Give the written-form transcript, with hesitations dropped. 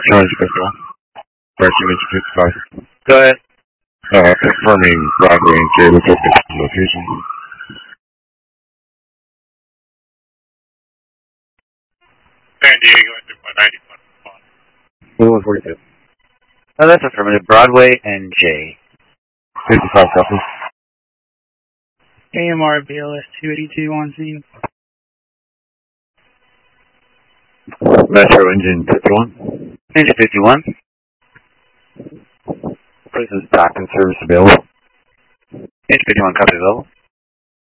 Charge Festival. Question is 55. Go ahead. Confirming Broadway and J location. San Diego at 142. Oh, that's affirmative. Broadway and J. 55 Southwest. AMR BLS 282 on scene. Metro Engine 51. Engine 51. This is back in service available. Engine 51, copy available.